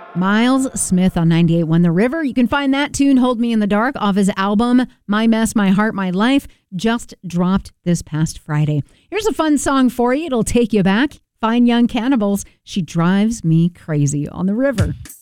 Miles Smith on 98.1 The River. You can find that tune, Hold Me in the Dark, off his album, My Mess, My Heart, My Life, just dropped this past Friday. Here's a fun song for you. It'll take you back. Fine Young Cannibals, She Drives Me Crazy on The River.